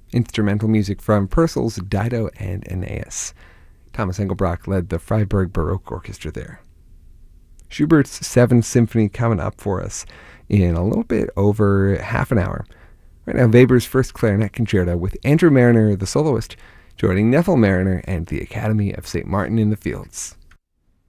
Instrumental music from Purcell's Dido and Aeneas. Thomas Engelbrock led the Freiburg Baroque Orchestra there. Schubert's Seventh Symphony coming up for us in a little bit over half an hour. Right now, Weber's First Clarinet Concerto with Andrew Marriner, the soloist, joining Neville Marriner and the Academy of St. Martin in the Fields.